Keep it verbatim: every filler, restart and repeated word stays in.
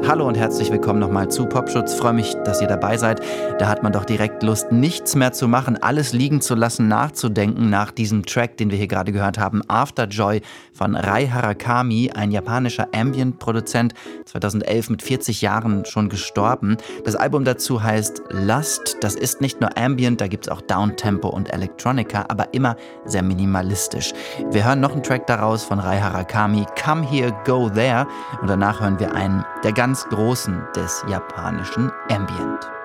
Hallo und herzlich willkommen nochmal zu Popschutz. Freue mich, dass ihr dabei seid. Da hat man doch direkt Lust, nichts mehr zu machen, alles liegen zu lassen, nachzudenken nach diesem Track, den wir hier gerade gehört haben, After Joy von Rei Harakami, ein japanischer Ambient-Produzent, zweitausendelf mit vierzig Jahren schon gestorben. Das Album dazu heißt Lust. Das ist nicht nur Ambient, da gibt es auch Downtempo und Electronica, aber immer sehr minimalistisch. Wir hören noch einen Track daraus von Rei Harakami, Come Here, Go There, und danach hören wir einen der ganz Großen des japanischen Ambient.